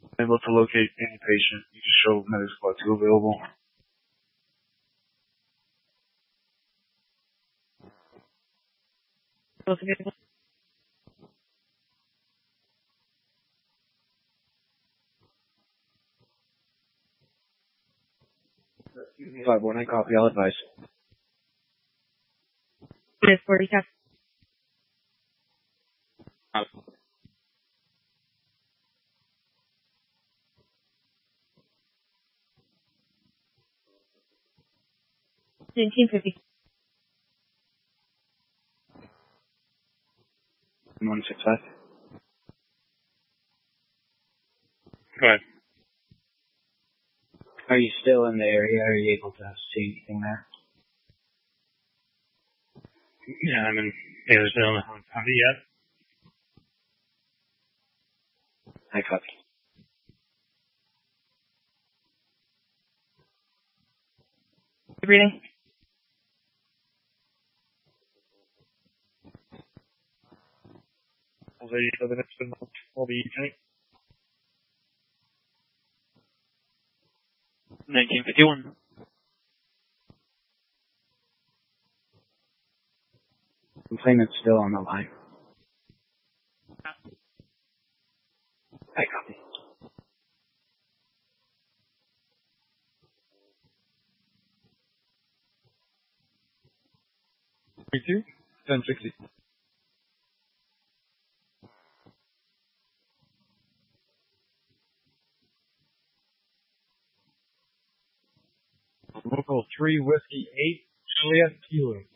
Able to locate any patient, you can show Medic Squad 2 available. Both available. Unit 519, copy, I'll advise. Unit 40, copy. $19.50. 165. Go ahead. Are you still in the area? Are you able to see anything there? Yeah, I'm in Aylesville. I haven't found it yet. I copy. Reading. Ready for the next one. Will be tank. 1951. Complainant's still on the line. I copy. Me too. 1060. Local 3 Whiskey 8 Juliet Kilo.